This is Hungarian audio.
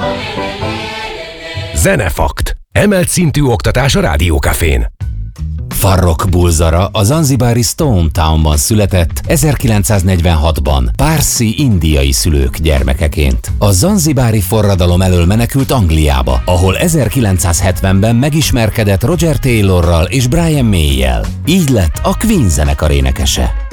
Zenefakt. Emelt szintű oktatás a Rádiókafén. Farrokh Bulsara a zanzibári Stone Townban született 1946-ban pársi indiai szülők gyermekeként. A zanzibári forradalom elől menekült Angliába, ahol 1970-ben megismerkedett Roger Taylorral és Brian May-jel. Így lett a Queen zenekar énekese.